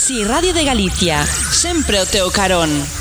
Si Radio de Galicia, sempre o teu carón.